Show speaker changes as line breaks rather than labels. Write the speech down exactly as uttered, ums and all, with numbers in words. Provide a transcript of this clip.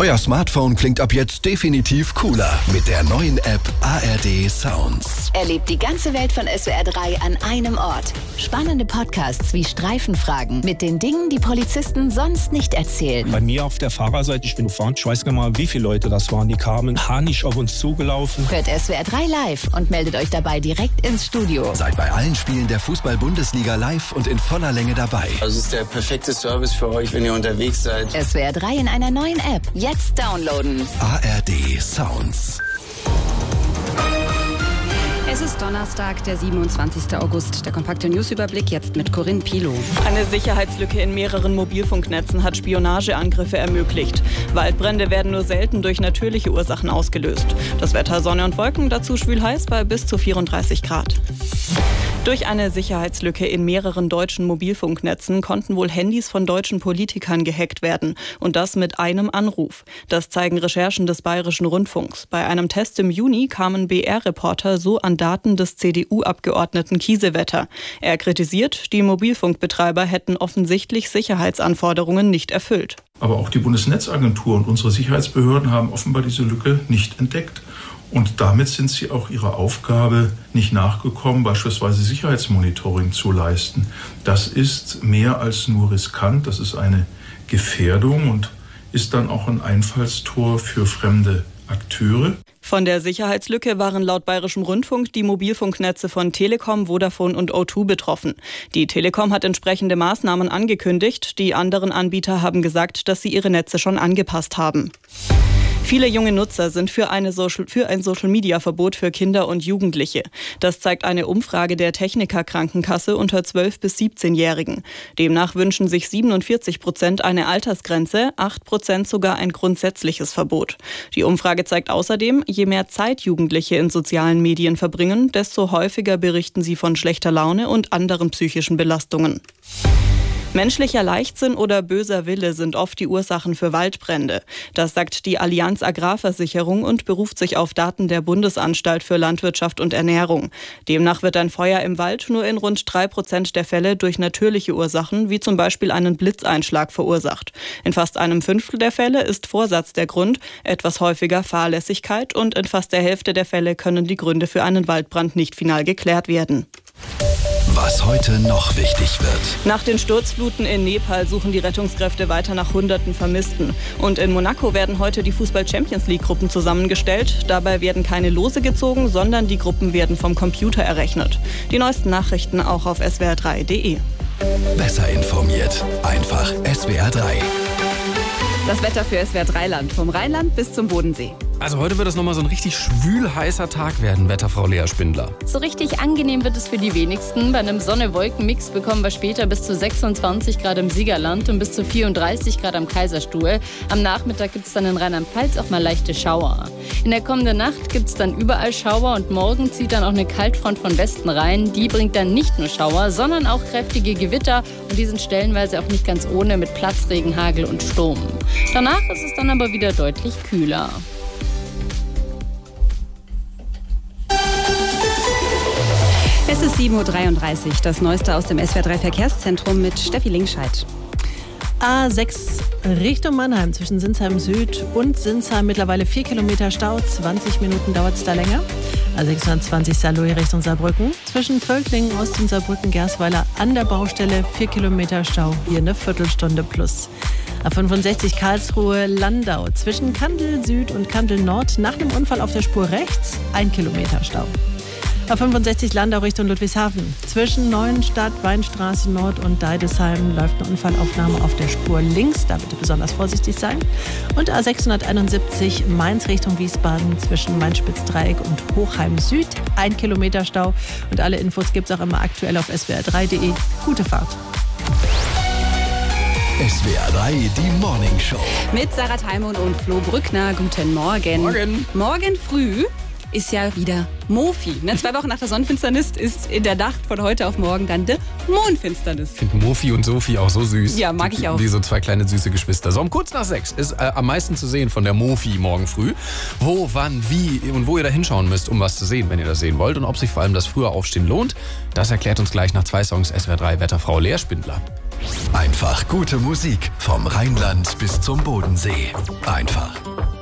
Euer Smartphone klingt ab jetzt definitiv cooler mit der neuen App A R D Sounds.
Erlebt die ganze Welt von S W R drei an einem Ort. Spannende Podcasts wie Streifenfragen mit den Dingen, die Polizisten sonst nicht erzählen.
Bei mir auf der Fahrerseite, ich bin gefahren, ich weiß gar nicht mal, wie viele Leute das waren. Die kamen panisch auf uns zugelaufen.
Hört S W R drei live und meldet euch dabei direkt ins Studio.
Seid bei allen Spielen der Fußball-Bundesliga live und in voller Länge dabei.
Also es ist der perfekte Service für euch, wenn ihr unterwegs seid.
S W R drei in einer neuen App. Jetzt downloaden.
A R D Sounds.
Es ist Donnerstag, der siebenundzwanzigster August. Der kompakte Newsüberblick jetzt mit Corinne Pilow.
Eine Sicherheitslücke in mehreren Mobilfunknetzen hat Spionageangriffe ermöglicht. Waldbrände werden nur selten durch natürliche Ursachen ausgelöst. Das Wetter Sonne und Wolken, dazu schwül heiß bei bis zu vierunddreißig Grad. Durch eine Sicherheitslücke in mehreren deutschen Mobilfunknetzen konnten wohl Handys von deutschen Politikern gehackt werden. Und das mit einem Anruf. Das zeigen Recherchen des Bayerischen Rundfunks. Bei einem Test im Juni kamen B R-Reporter so an Daten des C D U-Abgeordneten Kiesewetter. Er kritisiert, die Mobilfunkbetreiber hätten offensichtlich Sicherheitsanforderungen nicht erfüllt.
Aber auch die Bundesnetzagentur und unsere Sicherheitsbehörden haben offenbar diese Lücke nicht entdeckt. Und damit sind sie auch ihrer Aufgabe nicht nachgekommen, beispielsweise Sicherheitsmonitoring zu leisten. Das ist mehr als nur riskant, das ist eine Gefährdung und ist dann auch ein Einfallstor für fremde Akteure.
Von der Sicherheitslücke waren laut Bayerischem Rundfunk die Mobilfunknetze von Telekom, Vodafone und O zwei betroffen. Die Telekom hat entsprechende Maßnahmen angekündigt. Die anderen Anbieter haben gesagt, dass sie ihre Netze schon angepasst haben. Viele junge Nutzer sind für, eine Social, für ein Social-Media-Verbot für Kinder und Jugendliche. Das zeigt eine Umfrage der Techniker-Krankenkasse unter zwölf- bis siebzehnjährigen. Demnach wünschen sich siebenundvierzig Prozent eine Altersgrenze, acht Prozent sogar ein grundsätzliches Verbot. Die Umfrage zeigt außerdem, je mehr Zeit Jugendliche in sozialen Medien verbringen, desto häufiger berichten sie von schlechter Laune und anderen psychischen Belastungen. Menschlicher Leichtsinn oder böser Wille sind oft die Ursachen für Waldbrände. Das sagt die Allianz Agrarversicherung und beruft sich auf Daten der Bundesanstalt für Landwirtschaft und Ernährung. Demnach wird ein Feuer im Wald nur in rund drei Prozent der Fälle durch natürliche Ursachen, wie zum Beispiel einen Blitzeinschlag, verursacht. In fast einem Fünftel der Fälle ist Vorsatz der Grund, etwas häufiger Fahrlässigkeit und in fast der Hälfte der Fälle können die Gründe für einen Waldbrand nicht final geklärt werden.
Was heute noch wichtig wird.
Nach den Sturzfluten in Nepal suchen die Rettungskräfte weiter nach hunderten Vermissten. Und in Monaco werden heute die Fußball-Champions-League-Gruppen zusammengestellt. Dabei werden keine Lose gezogen, sondern die Gruppen werden vom Computer errechnet. Die neuesten Nachrichten auch auf S W R drei punkt de.
Besser informiert. Einfach S W R drei.
Das Wetter für S W R drei Land, vom Rheinland bis zum Bodensee.
Also heute wird es nochmal so ein richtig schwül heißer Tag werden, Wetterfrau Lea Spindler.
So richtig angenehm wird es für die wenigsten. Bei einem Sonne-Wolken-Mix bekommen wir später bis zu sechsundzwanzig Grad im Siegerland und bis zu vierunddreißig Grad am Kaiserstuhl. Am Nachmittag gibt es dann in Rheinland-Pfalz auch mal leichte Schauer. In der kommenden Nacht gibt es dann überall Schauer und morgen zieht dann auch eine Kaltfront von Westen rein. Die bringt dann nicht nur Schauer, sondern auch kräftige Gewitter und die sind stellenweise auch nicht ganz ohne mit Platzregen, Hagel und Sturm. Danach ist es dann aber wieder deutlich kühler.
Es ist sieben Uhr dreiunddreißig, das Neueste aus dem S W R drei Verkehrszentrum mit Steffi Linkscheid.
A sechs Richtung Mannheim zwischen Sinsheim Süd und Sinsheim mittlerweile vier Kilometer Stau, zwanzig Minuten dauert es da länger. A sechshundertzwanzig Saarlouis Richtung Saarbrücken zwischen Völklingen, Ost- und Saarbrücken-Gersweiler an der Baustelle vier Kilometer Stau, hier eine Viertelstunde plus. A fünfundsechzig Karlsruhe Landau zwischen Kandel Süd und Kandel Nord nach einem Unfall auf der Spur rechts ein Kilometer Stau. A fünfundsechzig Landau Richtung Ludwigshafen. Zwischen Neuenstadt, Weinstraße Nord und Deidesheim läuft eine Unfallaufnahme auf der Spur links. Da bitte besonders vorsichtig sein. Und A sechshunderteinundsiebzig Mainz Richtung Wiesbaden zwischen Main-Spitz-Dreieck und Hochheim Süd. Ein Kilometer Stau. Und alle Infos gibt es auch immer aktuell auf S W R drei punkt de. Gute Fahrt.
S W R drei, die Morning Show.
Mit Sarah Theimon und Flo Brückner. Guten Morgen.
Morgen.
Morgen früh ist ja wieder Mofi. Ne? Zwei Wochen nach der Sonnenfinsternis ist in der Nacht von heute auf morgen dann die Mondfinsternis.
Ich finde Mofi und Sophie auch so süß.
Ja, mag ich auch.
Wie so zwei kleine süße Geschwister. So, um kurz nach sechs ist äh, am meisten zu sehen von der Mofi morgen früh. Wo, wann, wie und wo ihr da hinschauen müsst, um was zu sehen, wenn ihr das sehen wollt. Und ob sich vor allem das frühe Aufstehen lohnt, das erklärt uns gleich nach zwei Songs S W R drei Wetterfrau Lea Spindler.
Einfach gute Musik vom Rheinland bis zum Bodensee. Einfach.